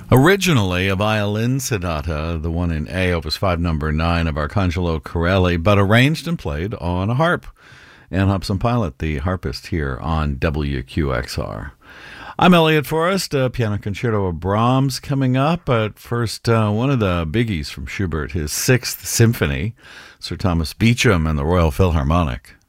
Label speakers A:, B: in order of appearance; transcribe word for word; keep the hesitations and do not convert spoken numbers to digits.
A: Originally a violin sonata, the one in A, Opus five, number nine of Arcangelo Corelli, but arranged and played on a harp. Ann Hobson Pilot, the harpist here on W Q X R. I'm Elliot Forrest, uh, Piano Concerto of Brahms coming up, but first uh, one of the biggies from Schubert, his Sixth Symphony, Sir Thomas Beecham and the Royal Philharmonic.